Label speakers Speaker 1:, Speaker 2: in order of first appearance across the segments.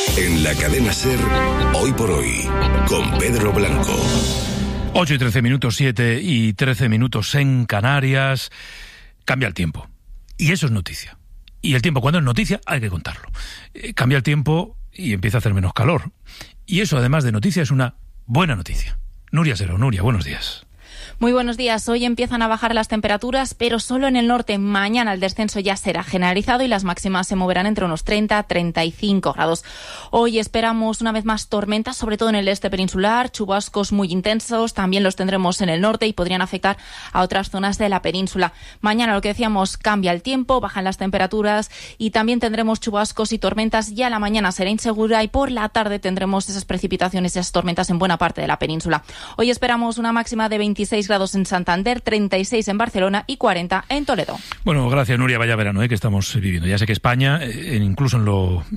Speaker 1: En la cadena SER, Hoy por Hoy, con Pedro Blanco.
Speaker 2: 8 y 13 minutos, 7 y 13 minutos en Canarias. Cambia el tiempo. Y eso es noticia. Y el tiempo, cuando es noticia, hay que contarlo. Cambia el tiempo y empieza a hacer menos calor. Y eso, además de noticia, es una buena noticia. Nuria Sero. Nuria, buenos días.
Speaker 3: Muy buenos días. Hoy empiezan a bajar las temperaturas, pero solo en el norte. Mañana el descenso ya será generalizado y las máximas se moverán entre unos 30 a 35 grados. Hoy esperamos una vez más tormentas, sobre todo en el este peninsular, chubascos muy intensos, también los tendremos en el norte y podrían afectar a otras zonas de la península. Mañana, lo que decíamos, cambia el tiempo, bajan las temperaturas y también tendremos chubascos y tormentas. Ya la mañana será insegura y por la tarde tendremos esas precipitaciones, esas tormentas en buena parte de la península. Hoy esperamos una máxima de 26 grados en Santander, 36 en Barcelona y 40 en Toledo.
Speaker 2: Bueno, gracias, Nuria. Vaya verano que estamos viviendo. Ya sé que España, incluso en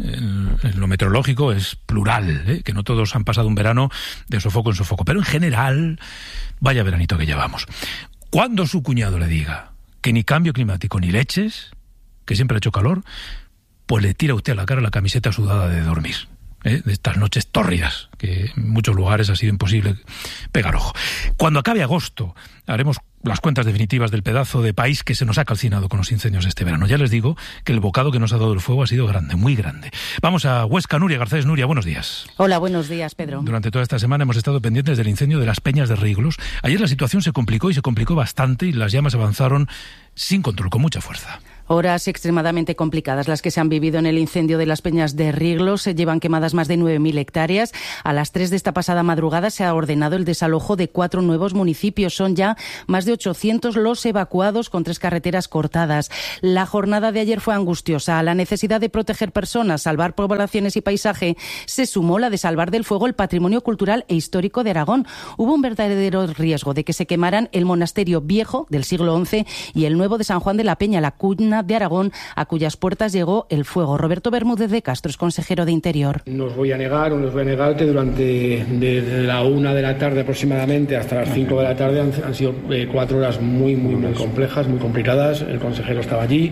Speaker 2: lo meteorológico, es plural, que no todos han pasado un verano de sofoco en sofoco, pero en general, vaya veranito que llevamos. Cuando su cuñado le diga que ni cambio climático ni leches, que siempre ha hecho calor, pues le tira usted a la cara la camiseta sudada de dormir. De estas noches tórridas, que en muchos lugares ha sido imposible pegar ojo. Cuando acabe agosto, haremos las cuentas definitivas del pedazo de país que se nos ha calcinado con los incendios de este verano. Ya les digo que el bocado que nos ha dado el fuego ha sido grande, muy grande. Vamos a Huesca. Nuria Garcés. Nuria, buenos días.
Speaker 4: Hola, buenos días, Pedro.
Speaker 2: Durante toda esta semana hemos estado pendientes del incendio de las Peñas de Riglos. Ayer la situación se complicó y se complicó bastante y las llamas avanzaron sin control, con mucha fuerza.
Speaker 4: Horas extremadamente complicadas las que se han vivido en el incendio de las Peñas de Riglos. Se llevan quemadas más de 9.000 hectáreas. A las 3 de esta pasada madrugada se ha ordenado el desalojo de 4 nuevos municipios. Son ya más de 800 los evacuados con 3 carreteras cortadas. La jornada de ayer fue angustiosa. A la necesidad de proteger personas, salvar poblaciones y paisaje, se sumó la de salvar del fuego el patrimonio cultural e histórico de Aragón. Hubo un verdadero riesgo de que se quemaran el monasterio viejo del siglo XI y el nuevo de San Juan de la Peña, la cuna de Aragón, a cuyas puertas llegó el fuego. Roberto Bermúdez de Castro es consejero de Interior.
Speaker 5: No os voy a negar que desde la 1 de la tarde aproximadamente hasta las 5 de la tarde han sido 4 horas muy complejas, muy complicadas. El consejero estaba allí,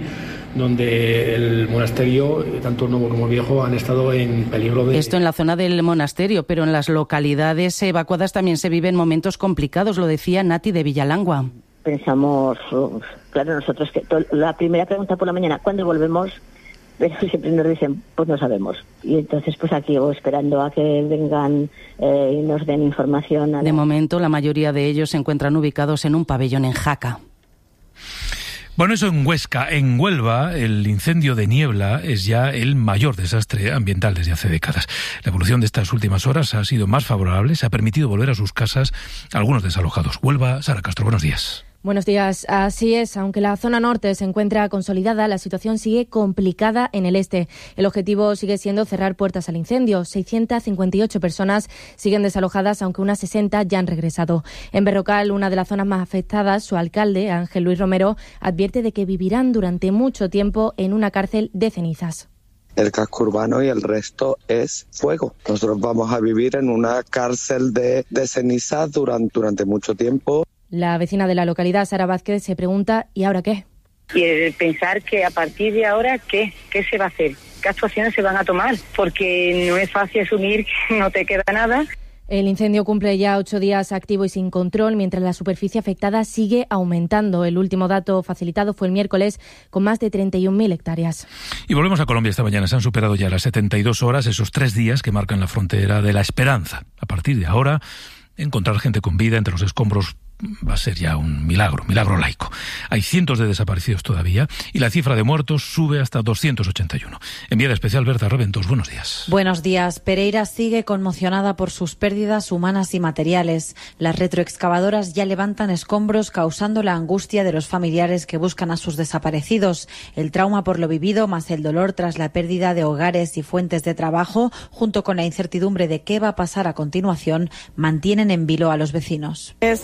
Speaker 5: donde el monasterio, tanto el nuevo como el viejo, han estado en peligro de...
Speaker 4: Esto en la zona del monasterio, pero en las localidades evacuadas también se viven momentos complicados, lo decía Nati de Villalangua.
Speaker 6: Pensamos, claro, nosotros que la primera pregunta por la mañana, ¿cuándo volvemos? Pero siempre nos dicen, pues no sabemos. Y entonces pues aquí esperando a que vengan y nos den información.
Speaker 4: De momento la mayoría de ellos se encuentran ubicados en un pabellón en Jaca.
Speaker 2: Bueno, eso en Huesca. En Huelva, el incendio de Niebla es ya el mayor desastre ambiental desde hace décadas. La evolución de estas últimas horas ha sido más favorable, se ha permitido volver a sus casas a algunos desalojados. Huelva, Sara Castro, buenos días.
Speaker 7: Buenos días. Así es, aunque la zona norte se encuentra consolidada, la situación sigue complicada en el este. El objetivo sigue siendo cerrar puertas al incendio. 658 personas siguen desalojadas, aunque unas 60 ya han regresado. En Berrocal, una de las zonas más afectadas, su alcalde, Ángel Luis Romero, advierte de que vivirán durante mucho tiempo en una cárcel de cenizas.
Speaker 8: El casco urbano y el resto es fuego. Nosotros vamos a vivir en una cárcel de cenizas durante mucho tiempo.
Speaker 7: La vecina de la localidad, Sara Vázquez, se pregunta ¿y ahora qué?
Speaker 9: Y pensar que a partir de ahora, ¿qué se va a hacer? ¿Qué actuaciones se van a tomar? Porque no es fácil asumir que no te queda nada.
Speaker 7: El incendio cumple ya 8 días activo y sin control, mientras la superficie afectada sigue aumentando. El último dato facilitado fue el miércoles, con más de 31.000 hectáreas.
Speaker 2: Y volvemos a Colombia esta mañana. Se han superado ya las 72 horas, esos 3 días que marcan la frontera de la esperanza. A partir de ahora, encontrar gente con vida entre los escombros va a ser ya un milagro laico. Hay cientos de desaparecidos todavía y la cifra de muertos sube hasta 281. Enviada especial Berta Reventos, buenos días.
Speaker 10: Buenos días. Pereira sigue conmocionada por sus pérdidas humanas y materiales. Las retroexcavadoras ya levantan escombros, causando la angustia de los familiares que buscan a sus desaparecidos. El trauma por lo vivido, más el dolor tras la pérdida de hogares y fuentes de trabajo, junto con la incertidumbre de qué va a pasar a continuación, mantienen en vilo a los vecinos.
Speaker 11: Esto se convirtió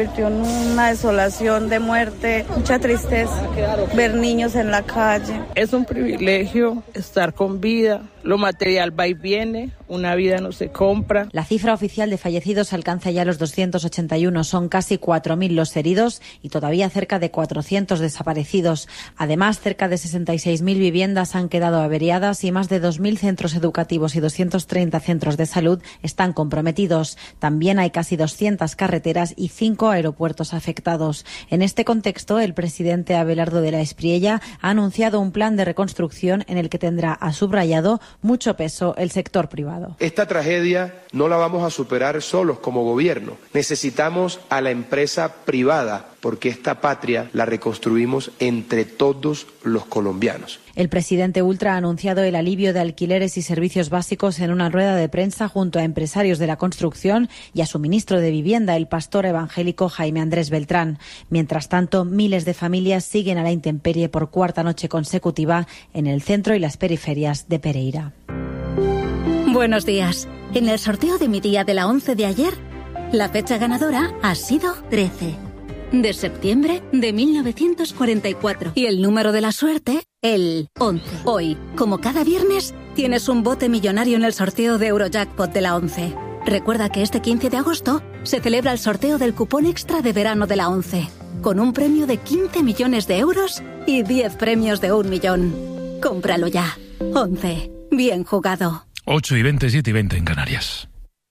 Speaker 11: convirtió en una desolación de muerte, mucha tristeza, ver niños en la calle.
Speaker 12: Es un privilegio estar con vida, lo material va y viene, una vida no se compra.
Speaker 10: La cifra oficial de fallecidos alcanza ya los 281, son casi 4.000 los heridos y todavía cerca de 400 desaparecidos. Además, cerca de 66.000 viviendas han quedado averiadas y más de 2.000 centros educativos y 230 centros de salud están comprometidos. También hay casi 200 carreteras y 5 aeropuertos afectados. En este contexto, el presidente Abelardo de la Espriella ha anunciado un plan de reconstrucción en el que tendrá, ha subrayado, mucho peso el sector privado.
Speaker 13: Esta tragedia no la vamos a superar solos como gobierno. Necesitamos a la empresa privada porque esta patria la reconstruimos entre todos los colombianos.
Speaker 10: El presidente Ultra ha anunciado el alivio de alquileres y servicios básicos en una rueda de prensa junto a empresarios de la construcción y a su ministro de Vivienda, el pastor evangélico Jaime Andrés Beltrán. Mientras tanto, miles de familias siguen a la intemperie por cuarta noche consecutiva en el centro y las periferias de Pereira.
Speaker 14: Buenos días. En el sorteo de mi día de la 11 de ayer, la fecha ganadora ha sido 13. De septiembre de 1944. Y el número de la suerte, el 11. Hoy, como cada viernes, tienes un bote millonario en el sorteo de Eurojackpot de la 11. Recuerda que este 15 de agosto se celebra el sorteo del cupón extra de verano de la 11, con un premio de 15 millones de euros y 10 premios de 1 millón. Cómpralo ya. 11. Bien jugado.
Speaker 2: 8:20, 7:20 en Canarias.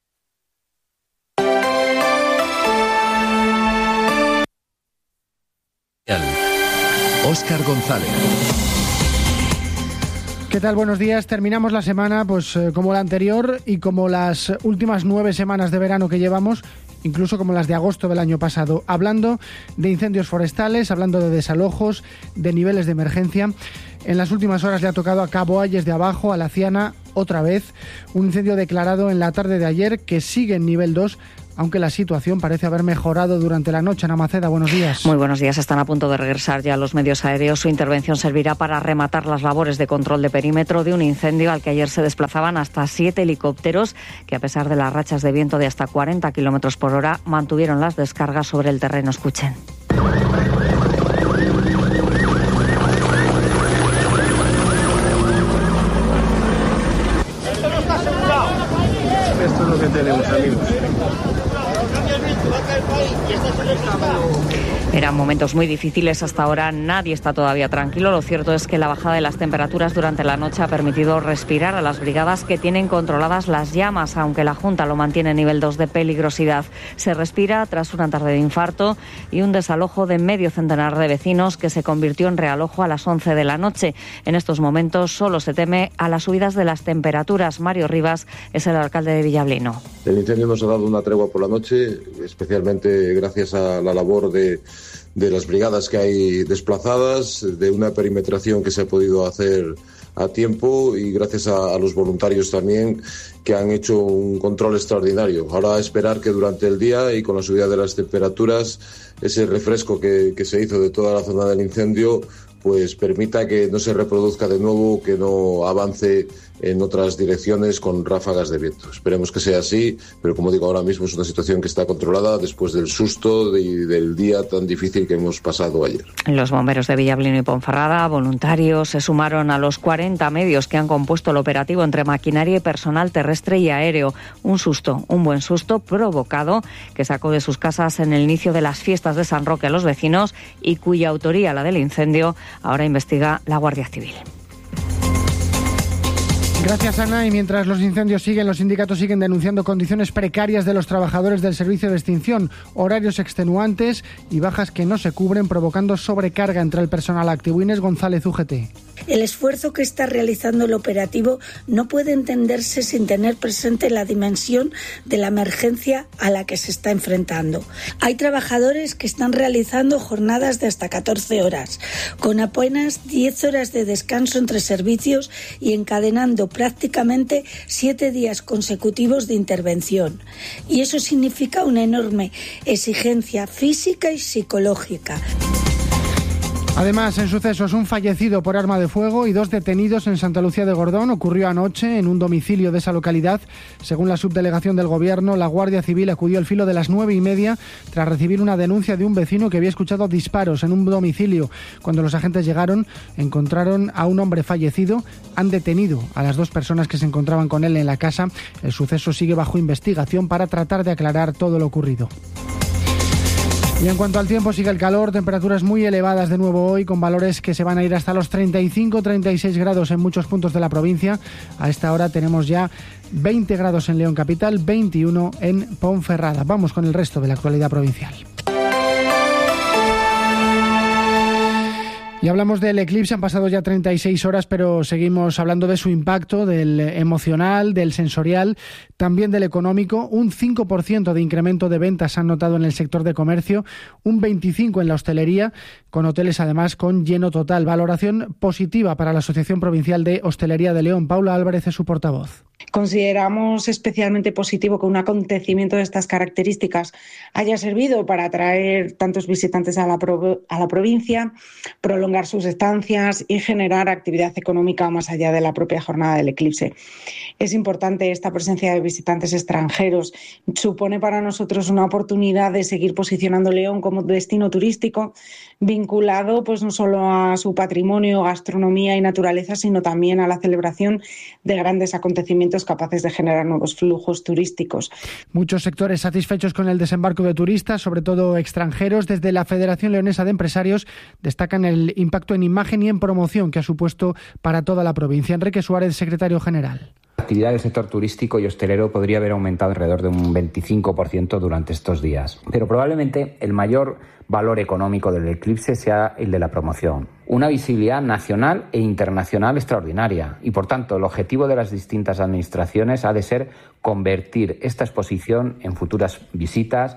Speaker 1: Óscar González.
Speaker 15: ¿Qué tal? Buenos días. Terminamos la semana pues como la anterior y como las últimas 9 semanas de verano que llevamos, incluso como las de agosto del año pasado, hablando de incendios forestales, hablando de desalojos, de niveles de emergencia. En las últimas horas le ha tocado a Cabo Ayes de Abajo, a La Ciana, otra vez. Un incendio declarado en la tarde de ayer que sigue en nivel 2, aunque la situación parece haber mejorado durante la noche. Ana Maceda, buenos días.
Speaker 16: Muy buenos días. Están a punto de regresar ya los medios aéreos. Su intervención servirá para rematar las labores de control de perímetro de un incendio al que ayer se desplazaban hasta 7 helicópteros que, a pesar de las rachas de viento de hasta 40 kilómetros por hora, mantuvieron las descargas sobre el terreno. Escuchen.
Speaker 13: Esto es lo que tenemos, amigos.
Speaker 16: Eran momentos muy difíciles. Hasta ahora nadie está todavía tranquilo. Lo cierto es que la bajada de las temperaturas durante la noche ha permitido respirar a las brigadas que tienen controladas las llamas, aunque la Junta lo mantiene en nivel 2 de peligrosidad. Se respira tras una tarde de infarto y un desalojo de medio centenar de vecinos que se convirtió en realojo a las 11 de la noche. En estos momentos solo se teme a las subidas de las temperaturas. Mario Rivas es el alcalde de Villablino.
Speaker 17: El incendio nos ha dado una tregua por la noche, especialmente gracias a la labor de las brigadas que hay desplazadas, de una perimetración que se ha podido hacer a tiempo y gracias a los voluntarios también que han hecho un control extraordinario. Ahora a esperar que durante el día y con la subida de las temperaturas ese refresco que se hizo de toda la zona del incendio pues permita que no se reproduzca de nuevo, que no avance en otras direcciones con ráfagas de viento. Esperemos que sea así, pero como digo, ahora mismo es una situación que está controlada después del susto y del día tan difícil que hemos pasado ayer.
Speaker 16: Los bomberos de Villablino y Ponferrada, voluntarios, se sumaron a los 40 medios que han compuesto el operativo entre maquinaria y personal terrestre y aéreo. Un susto, un buen susto provocado que sacó de sus casas en el inicio de las fiestas de San Roque a los vecinos y cuya autoría, la del incendio, ahora investiga la Guardia Civil.
Speaker 15: Gracias, Ana. Y mientras los incendios siguen, los sindicatos siguen denunciando condiciones precarias de los trabajadores del servicio de extinción, horarios extenuantes y bajas que no se cubren, provocando sobrecarga entre el personal activo. Inés González, UGT.
Speaker 18: El esfuerzo que está realizando el operativo no puede entenderse sin tener presente la dimensión de la emergencia a la que se está enfrentando. Hay trabajadores que están realizando jornadas de hasta 14 horas, con apenas 10 horas de descanso entre servicios y encadenando prácticamente 7 días consecutivos de intervención. Y eso significa una enorme exigencia física y psicológica.
Speaker 15: Además, en sucesos, un fallecido por arma de fuego y 2 detenidos en Santa Lucía de Gordón. Ocurrió anoche en un domicilio de esa localidad. Según la subdelegación del Gobierno, la Guardia Civil acudió al filo de las 9:30 tras recibir una denuncia de un vecino que había escuchado disparos en un domicilio. Cuando los agentes llegaron, encontraron a un hombre fallecido. Han detenido a las 2 personas que se encontraban con él en la casa. El suceso sigue bajo investigación para tratar de aclarar todo lo ocurrido. Y en cuanto al tiempo, sigue el calor, temperaturas muy elevadas de nuevo hoy, con valores que se van a ir hasta los 35-36 grados en muchos puntos de la provincia. A esta hora tenemos ya 20 grados en León capital, 21 en Ponferrada. Vamos con el resto de la actualidad provincial. Y hablamos del eclipse, han pasado ya 36 horas, pero seguimos hablando de su impacto, del emocional, del sensorial, también del económico. Un 5% de incremento de ventas se han notado en el sector de comercio, un 25% en la hostelería, con hoteles además con lleno total. Valoración positiva para la Asociación Provincial de Hostelería de León. Paula Álvarez es su portavoz.
Speaker 19: Consideramos especialmente positivo que un acontecimiento de estas características haya servido para atraer tantos visitantes a la provincia, prolongar sus estancias y generar actividad económica más allá de la propia jornada del eclipse. Es importante esta presencia de visitantes extranjeros. Supone para nosotros una oportunidad de seguir posicionando León como destino turístico vinculado pues no solo a su patrimonio, gastronomía y naturaleza, sino también a la celebración de grandes acontecimientos capaces de generar nuevos flujos turísticos.
Speaker 15: Muchos sectores satisfechos con el desembarco de turistas, sobre todo extranjeros. Desde la Federación Leonesa de Empresarios destacan el impacto en imagen y en promoción que ha supuesto para toda la provincia. Enrique Suárez, secretario general.
Speaker 20: La actividad del sector turístico y hostelero podría haber aumentado alrededor de un 25% durante estos días. Pero probablemente el mayor valor económico del eclipse sea el de la promoción. Una visibilidad nacional e internacional extraordinaria y, por tanto, el objetivo de las distintas administraciones ha de ser convertir esta exposición en futuras visitas.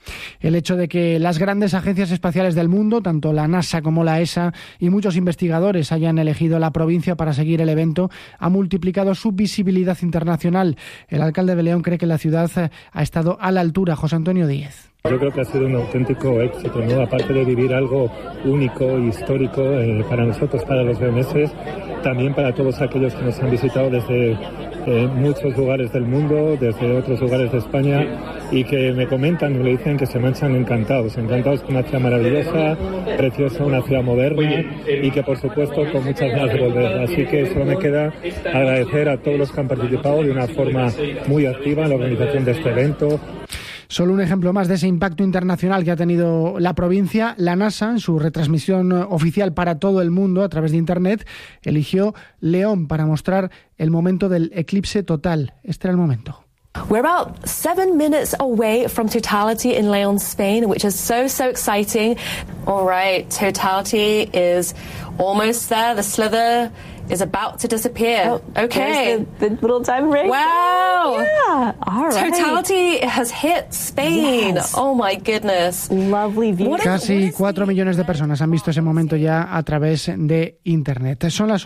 Speaker 15: El hecho de que las grandes agencias espaciales del mundo, tanto la NASA como la ESA y muchos investigadores hayan elegido la provincia para seguir el evento, ha multiplicado su visibilidad internacional. El alcalde de León cree que la ciudad ha estado a la altura. José Antonio Díez.
Speaker 21: Yo creo que ha sido un auténtico éxito, ¿no? Aparte de vivir algo único, histórico para nosotros, para los leoneses, también para todos aquellos que nos han visitado desde muchos lugares del mundo, desde otros lugares de España, y que me comentan y me dicen que se marchan encantados con una ciudad maravillosa, preciosa, una ciudad moderna y que por supuesto con muchas ganas de volver. Así que solo me queda agradecer a todos los que han participado de una forma muy activa en la organización de este evento.
Speaker 15: Solo un ejemplo más de ese impacto internacional que ha tenido la provincia. La NASA, en su retransmisión oficial para todo el mundo a través de Internet, eligió León para mostrar el momento del eclipse total. Este era el momento.
Speaker 22: We're about 7 minutes away from totality in León, Spain, which is so exciting. All right, totality is almost there. The slither is about to disappear. Oh, okay.
Speaker 23: The little diamond ring.
Speaker 22: Wow.
Speaker 23: Yeah. All right.
Speaker 22: Totality has hit Spain. Yes. Oh my goodness.
Speaker 23: Lovely view.
Speaker 15: Casi 4 millones de personas han visto ese momento ya a través de Internet. Son las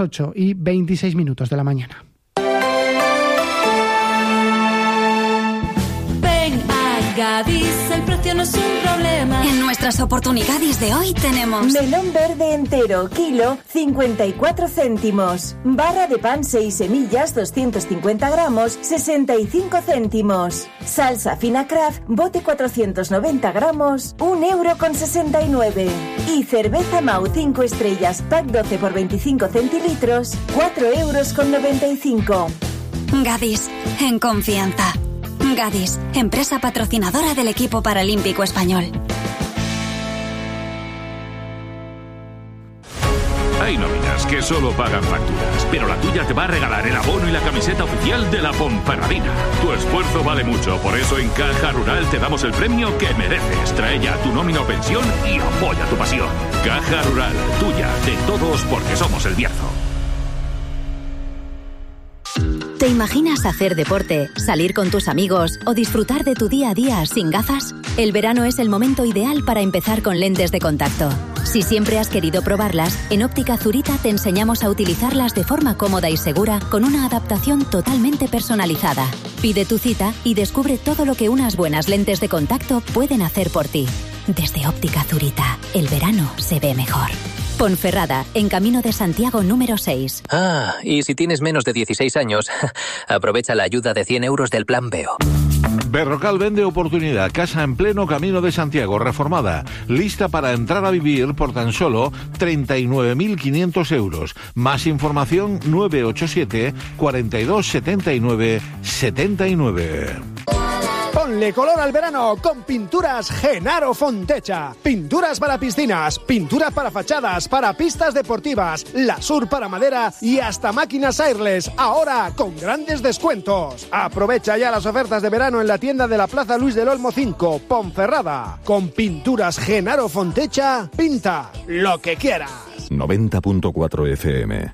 Speaker 15: 8:26 de la mañana.
Speaker 24: Gadis, el precio no es un problema.
Speaker 14: En nuestras oportunidades de hoy tenemos
Speaker 24: melón verde entero, kilo, 54 céntimos. Barra de pan 6 semillas, 250 gramos, 65 céntimos. Salsa fina Kraft, bote 490 gramos, 1,69 €. Y cerveza Mau 5 estrellas, pack 12 por 25 centilitros, 4,95 €.
Speaker 14: Gadis, en confianza. Gadis, empresa patrocinadora del equipo paralímpico español.
Speaker 25: Hay nóminas que solo pagan facturas, pero la tuya te va a regalar el abono y la camiseta oficial de la Ponferradina. Tu esfuerzo vale mucho, por eso en Caja Rural te damos el premio que mereces. Trae ya tu nómina o pensión y apoya tu pasión. Caja Rural, tuya, de todos, porque somos el Bierzo.
Speaker 14: ¿Te imaginas hacer deporte, salir con tus amigos o disfrutar de tu día a día sin gafas? El verano es el momento ideal para empezar con lentes de contacto. Si siempre has querido probarlas, en Óptica Zurita te enseñamos a utilizarlas de forma cómoda y segura con una adaptación totalmente personalizada. Pide tu cita y descubre todo lo que unas buenas lentes de contacto pueden hacer por ti. Desde Óptica Zurita, el verano se ve mejor. Ponferrada, en Camino de Santiago número 6.
Speaker 3: Ah, y si tienes menos de 16 años, aprovecha la ayuda de 100 euros del Plan Veo.
Speaker 4: Berrocal vende oportunidad. Casa en pleno Camino de Santiago, reformada. Lista para entrar a vivir por tan solo 39.500 euros. Más información 987 42 79 79.
Speaker 5: Ponle color al verano con Pinturas Genaro Fontecha. Pinturas para piscinas, pinturas para fachadas, para pistas deportivas, Lasur para madera y hasta máquinas airless. Ahora con grandes descuentos. Aprovecha ya las ofertas de verano en la tienda de la Plaza Luis del Olmo 5, Ponferrada. Con Pinturas Genaro Fontecha, pinta lo que quieras.
Speaker 1: 90.4 FM.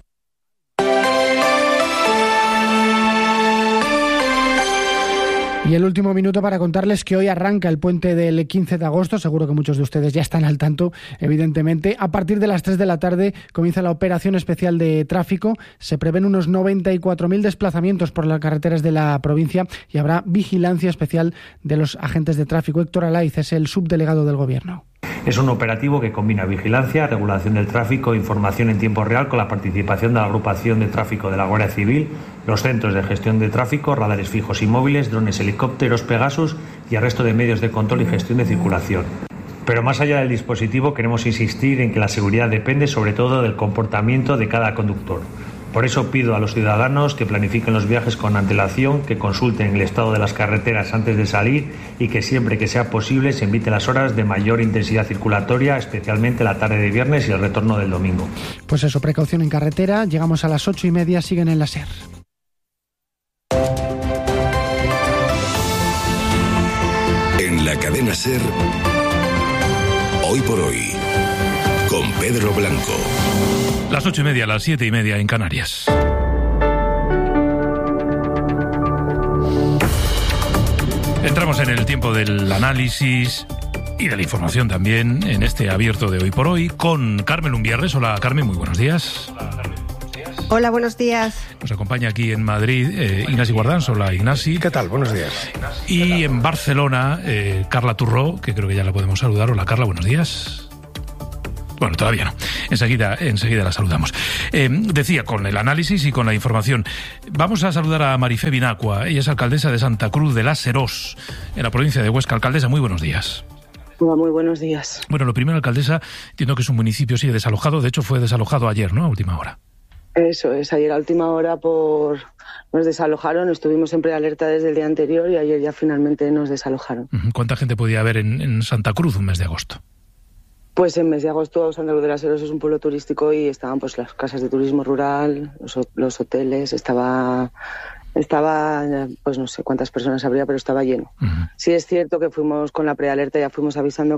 Speaker 15: Y el último minuto para contarles que hoy arranca el puente del 15 de agosto. Seguro que muchos de ustedes ya están al tanto, evidentemente. A partir de las 3 de la tarde comienza la operación especial de tráfico. Se prevén unos 94.000 desplazamientos por las carreteras de la provincia y habrá vigilancia especial de los agentes de tráfico. Héctor Alaiz es el subdelegado del Gobierno.
Speaker 6: Es un operativo que combina vigilancia, regulación del tráfico, información en tiempo real con la participación de la agrupación de tráfico de la Guardia Civil, los centros de gestión de tráfico, radares fijos y móviles, drones, helicópteros, Pegasus y el resto de medios de control y gestión de circulación. Pero más allá del dispositivo queremos insistir en que la seguridad depende sobre todo del comportamiento de cada conductor. Por eso pido a los ciudadanos que planifiquen los viajes con antelación, que consulten el estado de las carreteras antes de salir y que siempre que sea posible se invite las horas de mayor intensidad circulatoria, especialmente la tarde de viernes y el retorno del domingo.
Speaker 15: Pues eso, precaución en carretera. Llegamos a las 8:30, siguen en la SER.
Speaker 1: En la cadena SER, hoy por hoy, con Pedro Blanco.
Speaker 2: Las 8:30, las 7:30 en Canarias. Entramos en el tiempo del análisis y de la información también en este abierto de Hoy por Hoy con Carmen Umbierres. Hola Carmen, muy buenos días.
Speaker 8: Hola, buenos días.
Speaker 2: Nos acompaña aquí en Madrid Ignasi Guardans. Hola Ignasi.
Speaker 26: ¿Qué tal? Buenos días.
Speaker 2: Y en Barcelona, Carla Turró, que creo que ya la podemos saludar. Hola Carla, buenos días. Bueno, todavía no. Enseguida la saludamos. Decía, con el análisis y con la información. Vamos a saludar a Marifé Binacua. Ella es alcaldesa de Santa Cruz de la Serós, en la provincia de Huesca. Alcaldesa, muy buenos días.
Speaker 27: Hola, muy buenos días.
Speaker 2: Bueno, lo primero, alcaldesa, entiendo que su municipio sigue desalojado. De hecho, fue desalojado ayer, ¿no? A última hora.
Speaker 27: Eso es, ayer a última hora nos desalojaron. Estuvimos siempre alerta desde el día anterior y ayer ya finalmente nos desalojaron.
Speaker 2: ¿Cuánta gente podía haber en Santa Cruz un mes de agosto?
Speaker 27: Pues en mes de agosto Santa Cruz de la Serós es un pueblo turístico y estaban pues las casas de turismo rural, los hoteles, estaba pues no sé cuántas personas habría, pero estaba lleno. Sí es cierto que fuimos con la prealerta, ya fuimos avisando